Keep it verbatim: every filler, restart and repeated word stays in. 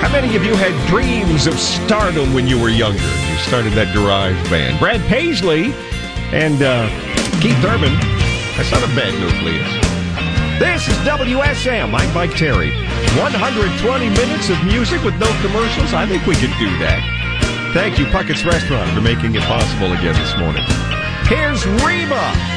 How many of you had dreams of stardom when you were younger? You started that garage band. Brad Paisley and uh, Keith Urban. That's not a bad nucleus. This is W S M. I'm Mike Terry. one hundred twenty minutes of music with no commercials. I think we could do that. Thank you, Puckett's Restaurant, for making it possible again this morning. Here's Reba.